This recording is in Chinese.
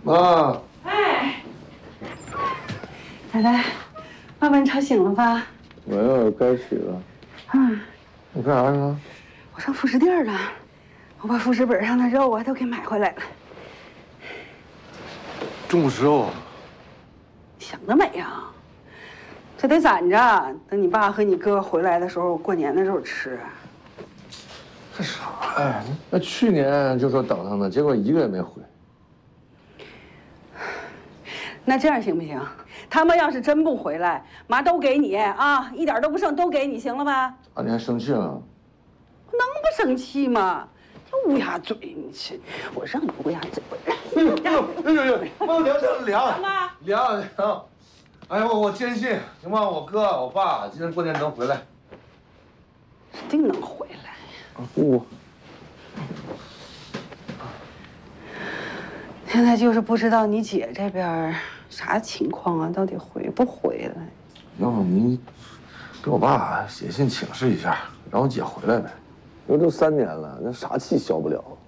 妈， 哎，奶奶，妈把你吵醒了吧？ 没有，该起了。 嗯， 你干啥去了？ 我上副食店了，我把副食本上的肉啊都给买回来了。 中午时候， 想得美呀！这得攒着，等你爸和你哥回来的时候，过年的时候吃。 干啥呀？那去年就说等他呢，结果一个也没回。 那这样行不行？他们要是真不回来，妈都给你啊，一点都不剩，都给你，行了吧？ 啊，你还生气了？ 能不生气吗？这乌鸦嘴，你这，我让你乌鸦嘴！ 哎呦，妈凉什么？ 凉！哎呀，我坚信，行吗？我哥我爸今年过年能回来， 一定能回来。 不， 现在就是不知道你姐这边啥情况啊，到底回不回来？ 要不你给我爸写信请示一下，让我姐回来呗。这都3年了，那啥气消不了。